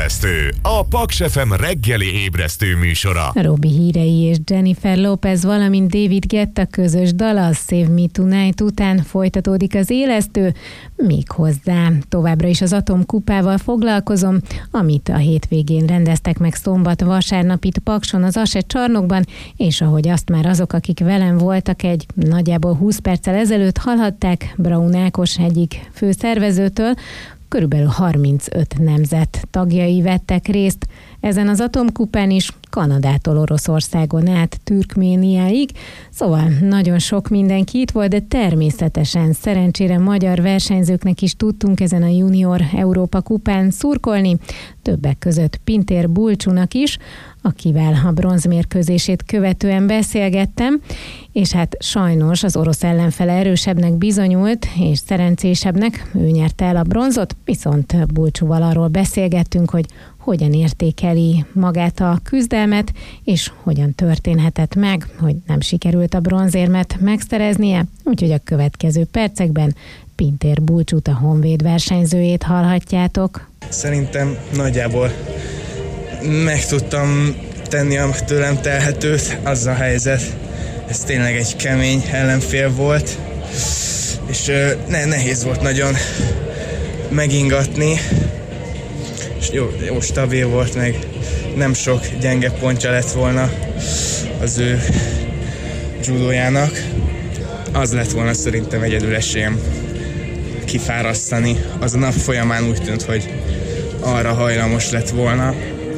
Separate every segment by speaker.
Speaker 1: ébresztő, a Paks FM reggeli ébresztő műsora.
Speaker 2: Robi hírei és Jennifer Lopez, valamint David Guetta közös dala Save Me Tonight után folytatódik az élesztő, méghozzá továbbra is az atomkupával foglalkozom, amit a hétvégén rendeztek meg szombat-vasárnap itt Pakson az ASE csarnokban, és ahogy azt már azok, akik velem voltak egy nagyjából 20 perccel ezelőtt hallhatták Braun Ákos egyik főszervezőtől, körülbelül 35 nemzet tagjai vettek részt ezen az atomkupán is, Kanadától Oroszországon át Türkméniáig, szóval nagyon sok mindenki itt volt, de természetesen szerencsére magyar versenyzőknek is tudtunk ezen a Junior Európa kupán szurkolni, többek között Pintér Bulcsúnak is, akivel a bronzmérkőzését követően beszélgettem, és hát sajnos az orosz ellenfele erősebbnek bizonyult, és szerencsésebbnek, ő nyerte el a bronzot, viszont Bulcsúval arról beszélgettünk, hogy hogyan értékeli magát a küzdelmet, és hogyan történhetett meg, hogy nem sikerült a bronzérmet megszereznie, úgyhogy a következő percekben Pintér Bulcsút, a Honvéd versenyzőjét hallhatjátok.
Speaker 3: Szerintem nagyjából meg tudtam tenni a tőlem telhetőt, az a helyzet. Ez tényleg egy kemény ellenfél volt, és nehéz volt nagyon megingatni, és jó stabil volt, meg nem sok gyenge pontja lett volna az ő judójának. Az lett volna szerintem egyedül esélyem kifárasztani. Az a nap folyamán úgy tűnt, hogy arra hajlamos lett volna.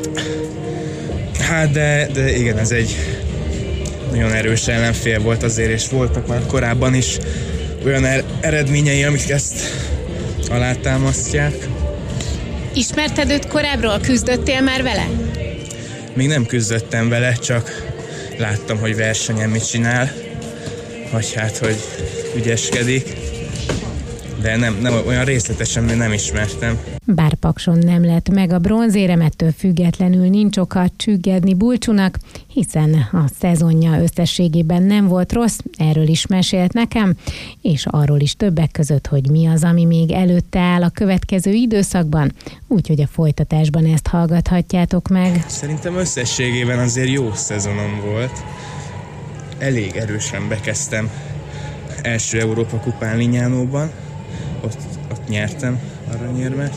Speaker 3: Hát de igen, ez egy nagyon erős ellenfél volt azért, és voltak már korábban is olyan eredményei, amik ezt alátámasztják.
Speaker 2: Ismerted őt korábbról? Küzdöttél már vele?
Speaker 3: Még nem küzdöttem vele, csak láttam, hogy versenyen mit csinál, vagy hát, hogy ügyeskedik, de nem olyan részletesen nem ismertem.
Speaker 2: Bár Pakson nem lett meg a bronzérem, ettől függetlenül nincs oka csüggedni Bulcsúnak, hiszen a szezonja összességében nem volt rossz, erről is mesélt nekem, és arról is többek között, hogy mi az, ami még előtte áll a következő időszakban, úgyhogy a folytatásban ezt hallgathatjátok meg.
Speaker 3: Szerintem összességében azért jó szezonom volt. Elég erősen bekezdtem első Európa kupán Lignánóban, ott nyertem aranyérmet.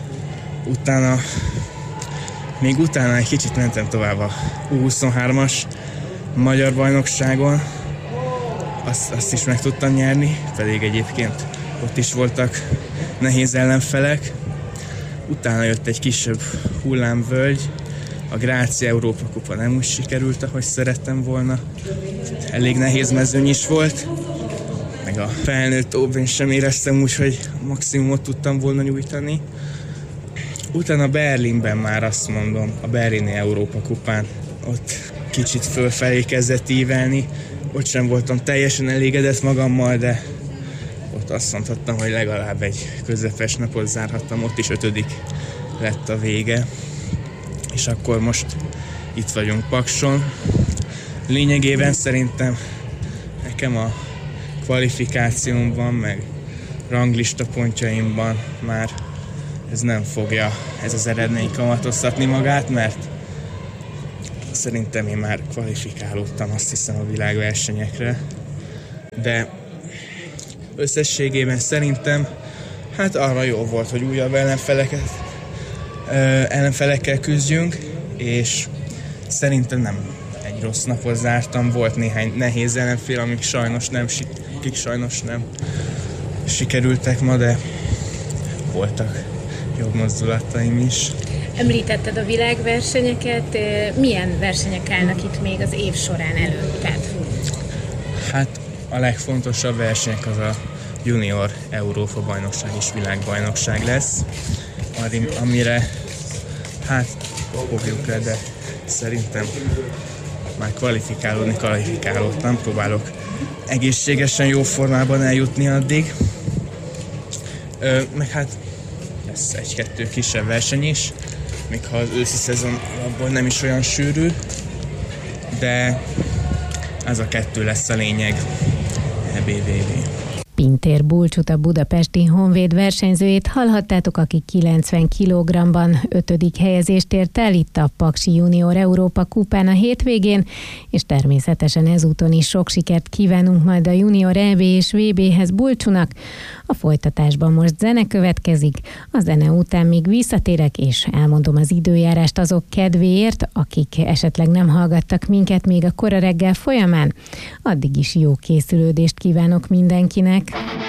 Speaker 3: Utána egy kicsit mentem tovább a U23-as magyar bajnokságon, azt is meg tudtam nyerni, pedig egyébként ott is voltak nehéz ellenfelek. Utána jött egy kisebb hullámvölgy, a Grácia Európa kupa nem úgy sikerült, ahogy szerettem volna. Elég nehéz mezőny is volt, meg a felnőtt óvén sem éreztem úgy, hogy maximumot tudtam volna nyújtani. Utána Berlinben már azt mondom, a berlini Európa kupán, ott kicsit fölfelé kezdett ívelni, ott sem voltam teljesen elégedett magammal, de ott azt mondhattam, hogy legalább egy közepes napot zárhattam, ott is 5. lett a vége. És akkor most itt vagyunk Pakson. Lényegében szerintem nekem a kvalifikációmban, meg ranglista pontjaimban már ez nem fogja ez az eredmény kamatoztatni magát, mert szerintem én már kvalifikálódtam, azt hiszem, a világversenyekre. De összességében szerintem hát arra jó volt, hogy újabb ellenfelekkel küzdjünk, és szerintem nem egy rossz napot zártam, volt néhány nehéz ellenfél, akik sajnos nem sikerültek ma, de voltak jobb mozdulataim is.
Speaker 2: Említetted a világversenyeket, milyen versenyek állnak itt még az év során előtted?
Speaker 3: Hát a legfontosabb versenyek az a Junior Európa bajnokság és világbajnokság lesz, amire hát fogjuk le, de szerintem már kvalifikálódtam, próbálok egészségesen, jó formában eljutni addig. Meg hát lesz 1-2 kisebb verseny is, még ha az őszi szezon abból nem is olyan sűrű, de ez a 2 lesz a lényeg, EBVB.
Speaker 2: Pintér Bulcsút, a budapesti Honvéd versenyzőjét hallhattátok, aki 90 kg-ban 5. helyezést ért el itt a Paksi Junior Európa kupán a hétvégén, és természetesen ezúton is sok sikert kívánunk majd a Junior EB és VB-hez Bulcsúnak. A folytatásban most zene következik, a zene után még visszatérek, és elmondom az időjárást azok kedvéért, akik esetleg nem hallgattak minket még a kora reggel folyamán. Addig is jó készülődést kívánok mindenkinek!